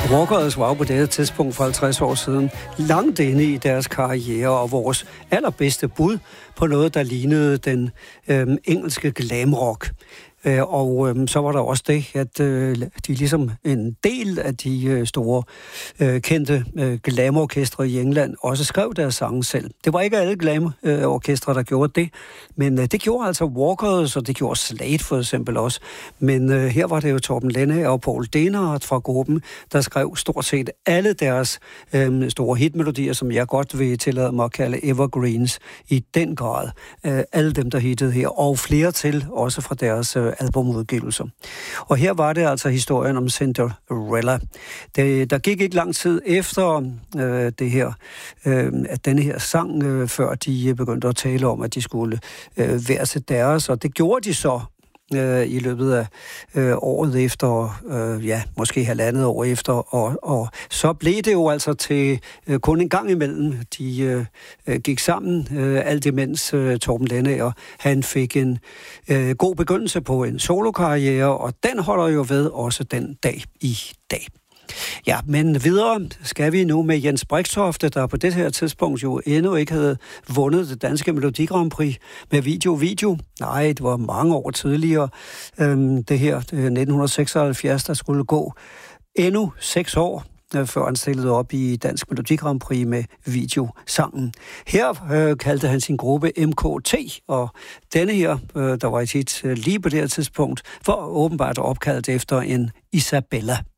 Walkers var på det tidspunkt for 50 år siden langt inde i deres karriere, og vores allerbedste bud på noget, der lignede den engelske glamrock. Og så var der også det, at de ligesom en del af de store kendte glamorkestre i England også skrev deres sange selv. Det var ikke alle glamorkestre, der gjorde det, men det gjorde altså Walkers, og det gjorde Slade for eksempel også. Men her var det jo Torben Lenne og Paul Denhardt fra gruppen, der skrev stort set alle deres store hitmelodier, som jeg godt vil tillade mig at kalde evergreens i den grad. Alle dem, der hittede her, og flere til, også fra deres albumudgivelser. Og her var det altså historien om Cinderella. Der gik ikke lang tid efter det her, at denne her sang, før de begyndte at tale om, at de skulle være til deres, og det gjorde de så i løbet af året efter, måske halvandet år efter, og så blev det jo altså til kun en gang imellem. De gik sammen, alt imens Torben Lennager, han fik en god begyndelse på en solokarriere, og den holder jo ved også den dag i dag. Ja, men videre skal vi nu med Jens Brixtofte, der på det her tidspunkt jo endnu ikke havde vundet det danske Melodi Grand Prix med Video. Nej, det var mange år tidligere. Det her 1976, der skulle gå endnu 6 år, før han stillede op i Dansk Melodi Grand Prix med videosangen. Her kaldte han sin gruppe MKT, og denne her, der var et hit lige på det her tidspunkt, var åbenbart opkaldt efter en Isabella.